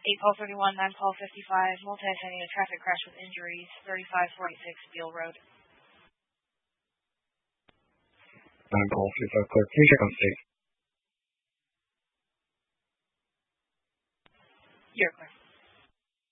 call 31, 9 call 55, multi-attending a traffic crash with injuries, 3546 Beale Road. 9 call 55, clear. Please check on state. You're clear.